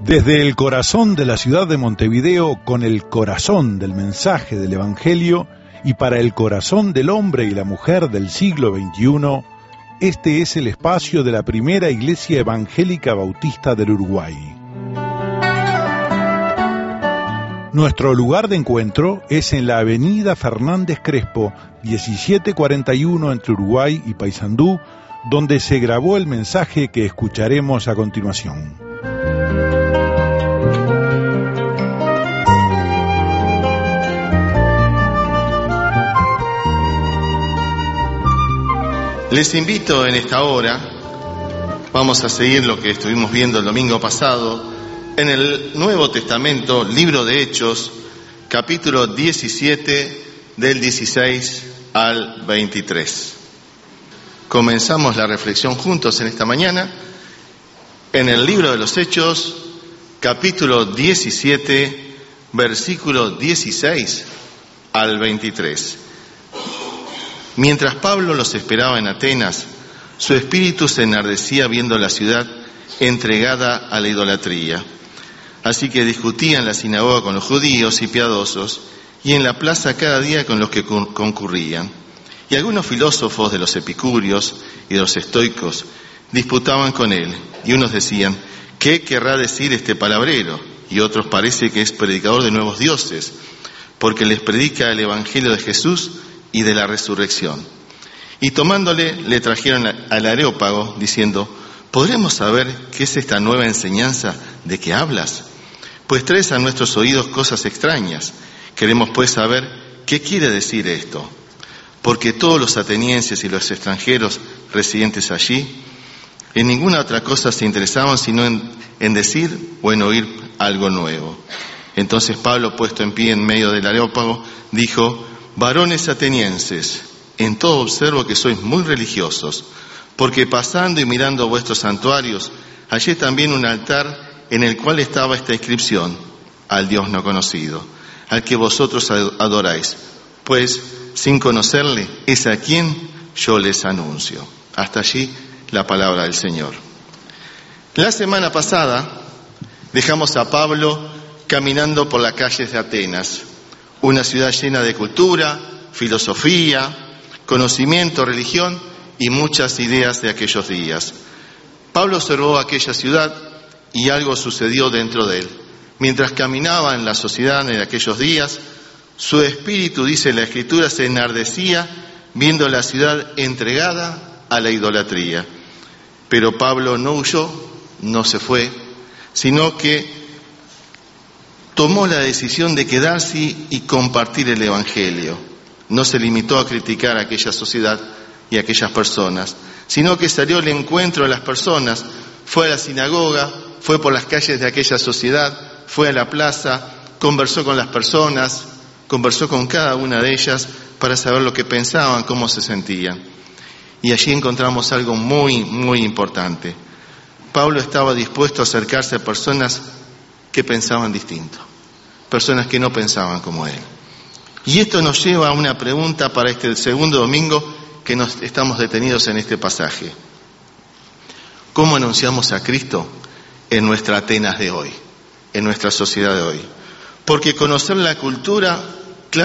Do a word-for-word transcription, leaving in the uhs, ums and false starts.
Desde el corazón de la ciudad de Montevideo, con el corazón del mensaje del Evangelio y para el corazón del hombre y la mujer del siglo veintiuno, este es el espacio de la primera Iglesia Evangélica Bautista del Uruguay. Nuestro lugar de encuentro es en la avenida Fernández Crespo, diecisiete cuarenta y uno entre Uruguay y Paysandú, donde se grabó el mensaje que escucharemos a continuación. Les invito en esta hora, vamos a seguir lo que estuvimos viendo el domingo pasado, en el Nuevo Testamento, libro de Hechos, capítulo diecisiete, del dieciséis al veintitrés. Comenzamos la reflexión juntos en esta mañana, en el libro de los Hechos, capítulo diecisiete, versículo dieciséis al veintitrés. Mientras Pablo los esperaba en Atenas, su espíritu se enardecía viendo la ciudad entregada a la idolatría. Así que discutía en la sinagoga con los judíos y piadosos, y en la plaza cada día con los que concurrían. Y algunos filósofos de los epicúreos y de los estoicos disputaban con él, y unos decían: ¿qué querrá decir este palabrero? Y otros: parece que es predicador de nuevos dioses, porque les predica el evangelio de Jesús y de la resurrección. Y tomándole, le trajeron al Areópago, diciendo: ¿podremos saber qué es esta nueva enseñanza de que hablas? Pues traes a nuestros oídos cosas extrañas. Queremos pues saber qué quiere decir esto. Porque todos los atenienses y los extranjeros residentes allí, en ninguna otra cosa se interesaban sino en, en decir o en oír algo nuevo. Entonces Pablo, puesto en pie en medio del Areópago, dijo: varones atenienses, en todo observo que sois muy religiosos, porque pasando y mirando vuestros santuarios, hallé también un altar en el cual estaba esta inscripción: al Dios no conocido, al que vosotros adoráis, pues sin conocerle es a quien yo les anuncio. Hasta allí la palabra del Señor. La semana pasada dejamos a Pablo caminando por las calles de Atenas, una ciudad llena de cultura, filosofía, conocimiento, religión y muchas ideas de aquellos días. Pablo observó aquella ciudad y algo sucedió dentro de él. Mientras caminaba en la sociedad en aquellos días, su espíritu, dice la Escritura, se enardecía viendo la ciudad entregada a la idolatría. Pero Pablo no huyó, no se fue, sino que tomó la decisión de quedarse y compartir el Evangelio. No se limitó a criticar a aquella sociedad y a aquellas personas, sino que salió al encuentro de las personas, fue a la sinagoga, fue por las calles de aquella sociedad, fue a la plaza, conversó con las personas, conversó con cada una de ellas para saber lo que pensaban, cómo se sentían. Y allí encontramos algo muy, muy importante. Pablo estaba dispuesto a acercarse a personas que pensaban distinto, personas que no pensaban como él. Y esto nos lleva a una pregunta para este segundo domingo que nos estamos detenidos en este pasaje. ¿Cómo anunciamos a Cristo en nuestra Atenas de hoy, en nuestra sociedad de hoy? Porque conocer la cultura